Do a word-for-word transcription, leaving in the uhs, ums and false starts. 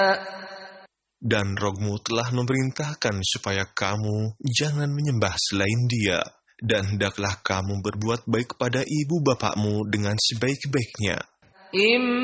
Dan Rohmu telah memerintahkan supaya kamu jangan menyembah selain Dia, dan hendaklah kamu berbuat baik pada ibu bapakmu dengan sebaik-baiknya.